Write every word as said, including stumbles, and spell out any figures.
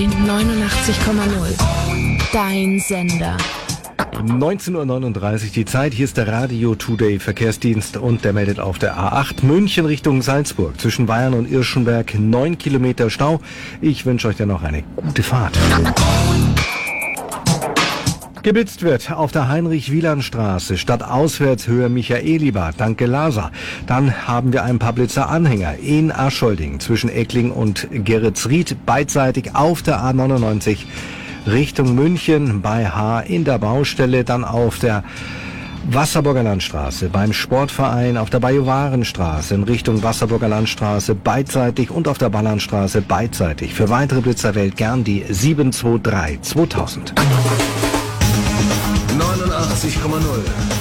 neunundachtzig Komma null. Dein Sender. neunzehn Uhr neununddreißig die Zeit. Hier ist der Radio Today Verkehrsdienst und der meldet auf der A acht München Richtung Salzburg. Zwischen Bayern und Irschenberg neun Kilometer Stau. Ich wünsche euch dann noch eine gute Fahrt. Geblitzt wird auf der Heinrich-Wieland-Straße, stadtauswärts Höhe Michaelibad, danke Lasa. Dann haben wir ein paar Blitzer-Anhänger in Aschholding zwischen Eckling und Geretsried, beidseitig auf der A neunundneunzig Richtung München bei H in der Baustelle, dann auf der Wasserburger Landstraße beim Sportverein, auf der Bajuwarenstraße in Richtung Wasserburger Landstraße beidseitig und auf der Ballernstraße beidseitig. Für weitere Blitzer wählt gern die sieben zwei drei zweitausend. neunundachtzig Komma null